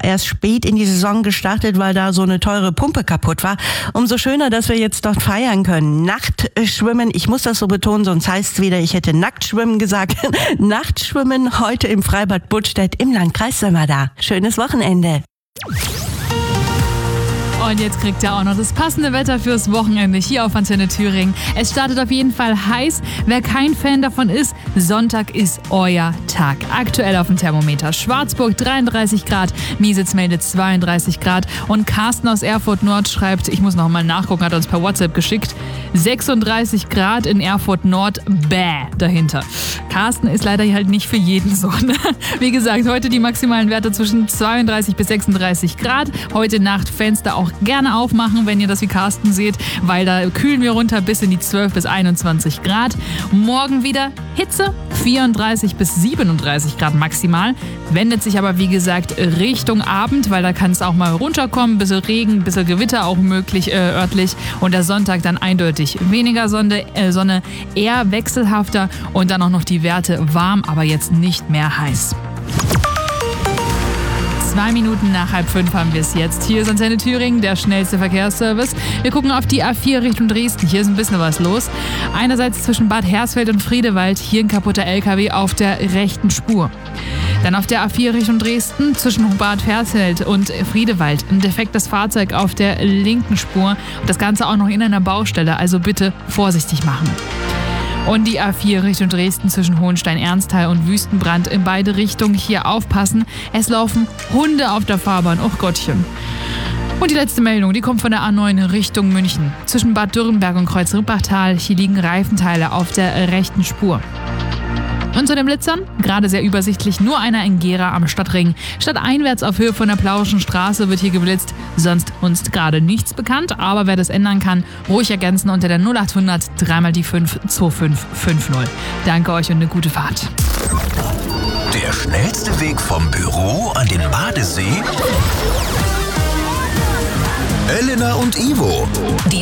erst spät in die Saison gestartet, weil da so eine teure Pumpe kaputt war. Umso schöner, dass wir jetzt dort feiern können. Nachtschwimmen, ich muss das so betonen, sonst heißt es wieder, ich hätte Nacktschwimmen gesagt. Nachtschwimmen heute im Freibad Budstedt im Landkreis Sömmerda. Schönes Wochenende. Und jetzt kriegt ihr auch noch das passende Wetter fürs Wochenende hier auf Antenne Thüringen. Es startet auf jeden Fall heiß. Wer kein Fan davon ist, Sonntag ist euer Tag. Aktuell auf dem Thermometer. Schwarzburg 33 Grad, Miesitz meldet 32 Grad und Carsten aus Erfurt Nord schreibt, ich muss noch mal nachgucken, hat uns per WhatsApp geschickt, 36 Grad in Erfurt Nord, bäh, dahinter. Carsten ist leider halt nicht für jeden so. Ne? Wie gesagt, heute die maximalen Werte zwischen 32 bis 36 Grad. Heute Nacht Fenster auch gerne aufmachen, wenn ihr das wie Carsten seht, weil da kühlen wir runter bis in die 12 bis 21 Grad. Morgen wieder Hitze, 34 bis 37 Grad maximal. Wendet sich aber, wie gesagt, Richtung Abend, weil da kann es auch mal runterkommen. Ein bisschen Regen, ein bisschen Gewitter auch möglich örtlich. Und der Sonntag dann eindeutig weniger Sonne, eher wechselhafter und dann auch noch die Werte warm, aber jetzt nicht mehr heiß. 2 Minuten nach 4:30 haben wir es jetzt. Hier ist Antenne Thüringen, der schnellste Verkehrsservice. Wir gucken auf die A4 Richtung Dresden. Hier ist ein bisschen was los. Einerseits zwischen Bad Hersfeld und Friedewald. Hier ein kaputter LKW auf der rechten Spur. Dann auf der A4 Richtung Dresden zwischen Bad Hersfeld und Friedewald. Ein defektes Fahrzeug auf der linken Spur. Und das Ganze auch noch in einer Baustelle. Also bitte vorsichtig machen. Und die A4 Richtung Dresden zwischen Hohenstein-Ernsthal und Wüstenbrand in beide Richtungen. Hier aufpassen, es laufen Hunde auf der Fahrbahn. Och Gottchen. Und die letzte Meldung, die kommt von der A9 Richtung München. Zwischen Bad Dürrenberg und Kreuz-Rippachtal, hier liegen Reifenteile auf der rechten Spur. Und zu den Blitzern, gerade sehr übersichtlich, nur einer in Gera am Stadtring. Stadteinwärts auf Höhe von der Plauischen Straße wird hier geblitzt, sonst uns gerade nichts bekannt. Aber wer das ändern kann, ruhig ergänzen unter der 0800 3 5 2550. Danke euch und eine gute Fahrt. Der schnellste Weg vom Büro an den Badesee? Elena und Ivo. Die